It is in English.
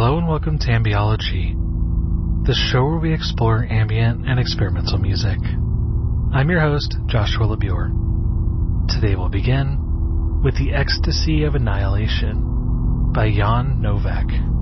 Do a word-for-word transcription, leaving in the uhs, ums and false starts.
Hello and welcome to Ambiology, the show where we explore ambient and experimental music. I'm your host, Joshua LeBure. Today we'll begin with The Ecstasy of Annihilation by Jan Novak.